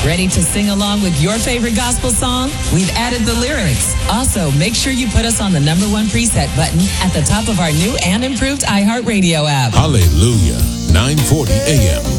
Ready to sing along with your favorite gospel song? We've added the lyrics. Also, make sure you put us on the #1 preset button at the top of our new and improved iHeartRadio app. Hallelujah. 940 AM.